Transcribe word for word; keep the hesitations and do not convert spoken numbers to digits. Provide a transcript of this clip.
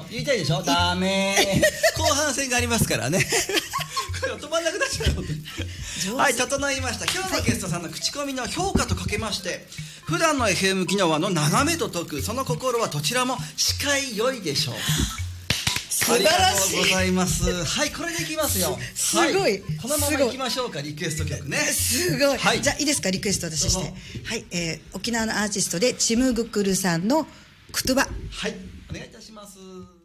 言いたいでしょ。ダメ後半戦がありますからねこれ止まんなくなっちゃうはい、整いました。今日のゲストさんの口コミの評価とかけまして、普段の エフエム 機能はの眺めと解く、その心はどちらも視界良いでしょう。 素晴らしい。 ありがとうございます。はい、これでいきますよ。 すごい、はい、 このままいきましょうか。リクエスト曲ね。 すごい、 はい、 じゃあいいですか、リクエスト私して。はい、えー、沖縄のアーティストでチムグクルさんのクトゥバ。 はい、お願いいたします。